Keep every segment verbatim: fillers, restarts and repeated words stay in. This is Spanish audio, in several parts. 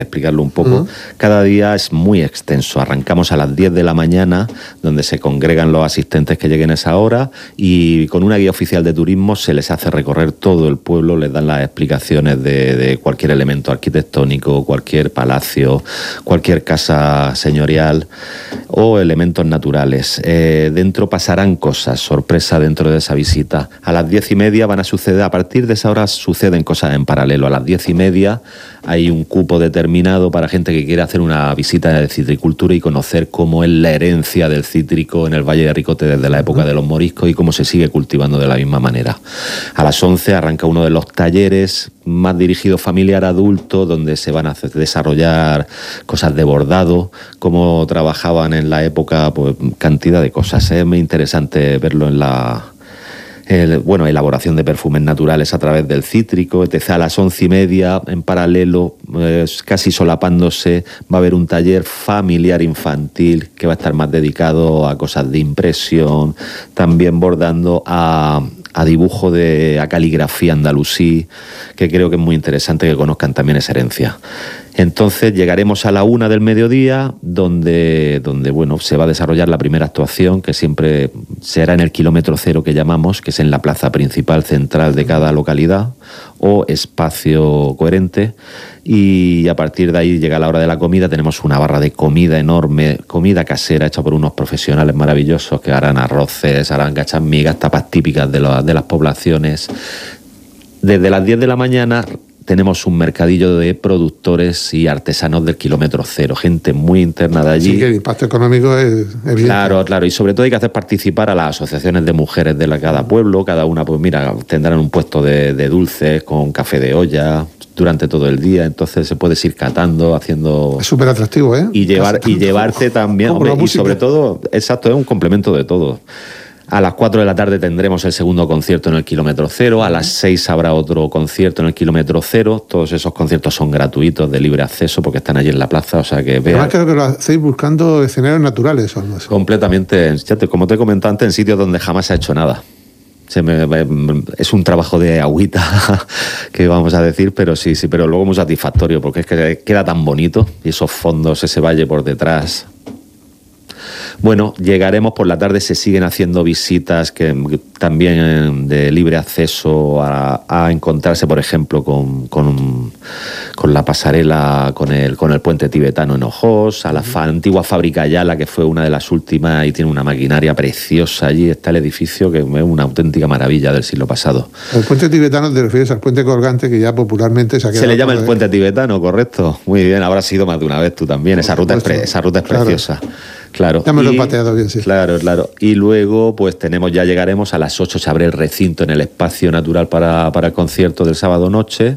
explicarlo un poco. Uh-huh. Cada día es muy extenso. Arrancamos a las diez de la mañana, donde se congregan los asistentes que lleguen a esa hora, y con una guía oficial de turismo se les hace recorrer todo el pueblo, les dan las explicaciones de, de cualquier elemento arquitectónico, cualquier palacio, cualquier casa señorial o elementos naturales. Eh, dentro pasarán cosas, sorpresa dentro de esa visita. A las diez y media van a suceder, a partir de esa hora suceden cosas en paralelo. A las diez y media hay un cupo determinado para gente que quiere hacer una visita de citricultura y conocer cómo es la herencia del cítrico en el Valle de Ricote desde la época de los moriscos y cómo se sigue cultivando de la misma manera. A las once arranca uno de los talleres más dirigido familiar adulto, donde se van a hacer, desarrollar cosas de bordado, cómo trabajaban en la época, pues cantidad de cosas. Es muy interesante verlo en la... El, bueno, elaboración de perfumes naturales a través del cítrico, etcétera. A las once y media, en paralelo, eh, casi solapándose, va a haber un taller familiar infantil que va a estar más dedicado a cosas de impresión, también bordando a, a dibujo de a caligrafía andalusí, que creo que es muy interesante que conozcan también esa herencia. Entonces llegaremos a la una del mediodía, donde, donde bueno, se va a desarrollar la primera actuación, que siempre será en el kilómetro cero que llamamos, que es en la plaza principal central de cada localidad o espacio coherente. Y a partir de ahí llega la hora de la comida, tenemos una barra de comida enorme, comida casera hecha por unos profesionales maravillosos que harán arroces, harán gachas migas, tapas típicas de, lo, de las poblaciones. Desde las diez de la mañana tenemos un mercadillo de productores y artesanos del kilómetro cero, gente muy interna de allí. Sí, que el impacto económico es evidente. Claro, claro, y sobre todo hay que hacer participar a las asociaciones de mujeres de la, cada pueblo, cada una, pues mira, tendrán un puesto de, de dulces con café de olla durante todo el día, entonces se puedes ir catando, haciendo... Es súper atractivo, ¿eh? Y, llevar, y llevarte también, hombre, y sobre todo, exacto, es un complemento de todo. A las cuatro de la tarde tendremos el segundo concierto en el kilómetro cero, a las seis habrá otro concierto en el kilómetro cero, todos esos conciertos son gratuitos, de libre acceso, porque están allí en la plaza, o sea que vean... Además creo que lo hacéis buscando escenarios naturales o algo así. Completamente, ya te, como te he comentado antes, en sitios donde jamás se ha hecho nada. Se me, me, es un trabajo de agüita, que vamos a decir, pero sí, sí, pero luego muy satisfactorio, porque es que queda tan bonito, y esos fondos, ese valle por detrás... Bueno, llegaremos por la tarde, se siguen haciendo visitas que también de libre acceso a, a encontrarse, por ejemplo, con, con, con la pasarela, con el, con el puente tibetano en Ojos, a la fa, antigua fábrica Ayala, que fue una de las últimas y tiene una maquinaria preciosa. Allí está el edificio, que es una auténtica maravilla del siglo pasado. El puente tibetano te refieres al puente colgante, que ya popularmente se ha quedado... Se le llama el puente tibetano, correcto. Muy bien, habrás sido más de una vez tú también. Esa ruta, es, pre, esa ruta es preciosa. Claro. Claro. Ya me lo he pateado bien, sí. Claro, claro. Y luego, pues tenemos, ya llegaremos a las ocho, se abre el recinto en el espacio natural para, para el concierto del sábado noche.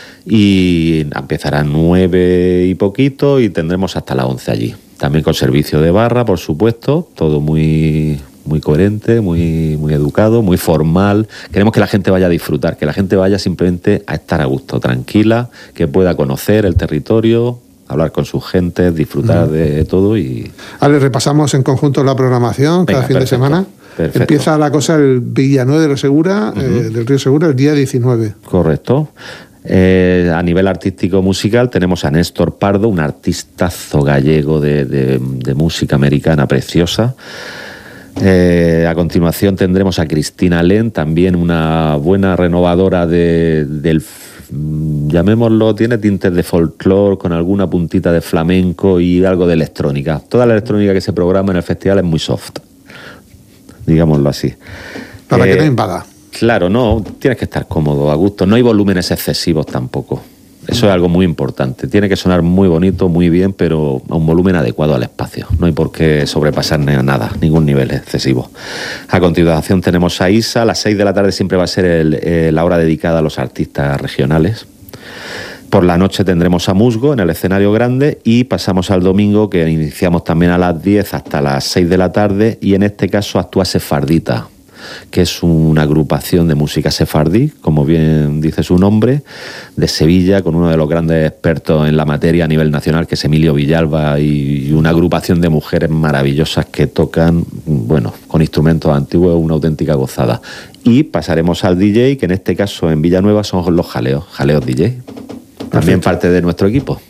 Y empezará a nueve y poquito y tendremos hasta las once allí. También con servicio de barra, por supuesto. Todo muy, muy coherente, muy, muy educado, muy formal. Queremos que la gente vaya a disfrutar, que la gente vaya simplemente a estar a gusto, tranquila, que pueda conocer el territorio, hablar con sus gentes, disfrutar uh-huh. de todo y... Vale, repasamos en conjunto la programación. Venga, cada fin perfecto, de semana. Perfecto. Empieza la cosa el Villanueva de Segura, uh-huh. eh, del Río Segura, el día diecinueve. Correcto. Eh, a nivel artístico musical tenemos a Néstor Pardo, un artistazo gallego de, de, de música americana preciosa. Eh, a continuación tendremos a Cristina Len, también una buena renovadora de, del... llamémoslo, tiene tintes de folclore con alguna puntita de flamenco y algo de electrónica. Toda la electrónica que se programa en el festival es muy soft, digámoslo así. Para eh, que no invada. Claro, no, tienes que estar cómodo, a gusto. No hay volúmenes excesivos tampoco. Eso es algo muy importante. Tiene que sonar muy bonito, muy bien, pero a un volumen adecuado al espacio. No hay por qué sobrepasar nada, ningún nivel excesivo. A continuación tenemos a Isa. A las seis de la tarde siempre va a ser el, eh, la hora dedicada a los artistas regionales. Por la noche tendremos a Musgo en el escenario grande y pasamos al domingo, que iniciamos también a las diez hasta las seis de la tarde, y en este caso actúa Sefardita, que es una agrupación de música sefardí, como bien dice su nombre, de Sevilla, con uno de los grandes expertos en la materia a nivel nacional, que es Emilio Villalba, y una agrupación de mujeres maravillosas que tocan, bueno, con instrumentos antiguos, una auténtica gozada. Y pasaremos al D J, que en este caso en Villanueva son los Jaleos, Jaleos D J. También parte de nuestro equipo.